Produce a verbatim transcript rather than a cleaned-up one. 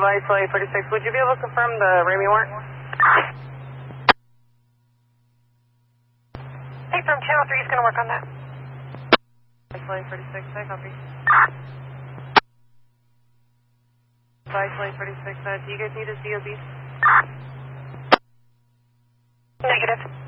Viceroy forty-six, would you be able to confirm the Ramey warrant? Hey, from Channel three is going to work on that. Viceroy forty-six, I copy. Viceroy forty-six, uh, do you guys need a C O B? Negative.